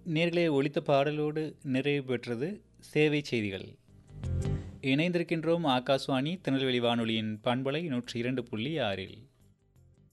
நேர்களே, ஒலித்த பாடலோடு நிறைவு பெற்றது சேவை செய்திகள். இணைந்திருக்கின்றோம் ஆகாஷ்வாணி திருநெல்வேலி வானொலியின் பண்பலை 102.6.